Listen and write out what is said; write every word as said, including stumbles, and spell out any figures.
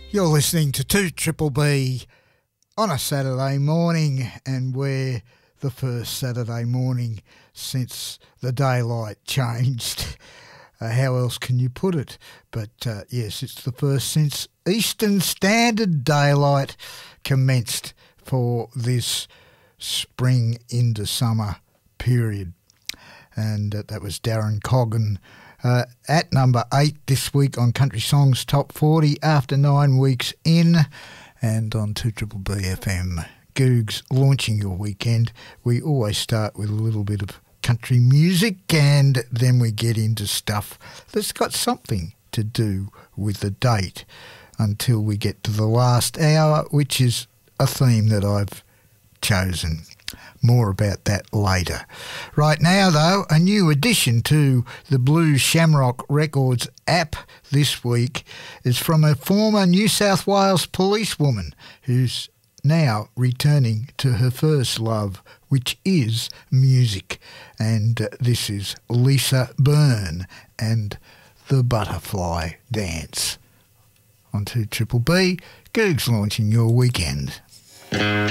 You're listening to two Triple B on a Saturday morning, and we're the first Saturday morning since the daylight changed. Uh, how else can you put it? But uh, yes, it's the first since Eastern Standard Daylight commenced for this spring into summer period. And uh, that was Darren Coggan uh, at number eight this week on Country Songs Top forty after nine weeks in, and on two Triple B F M. Googs, launching your weekend. We always start with a little bit of country music, and then we get into stuff that's got something to do with the date until we get to the last hour, which is a theme that I've chosen. More about that later. Right now, though, a new addition to the Blue Shamrock Records app this week is from a former New South Wales policewoman who's now returning to her first love, which is music. And uh, this is Lisa Byrne and the Butterfly Dance. On two Triple B, Googs launching your weekend.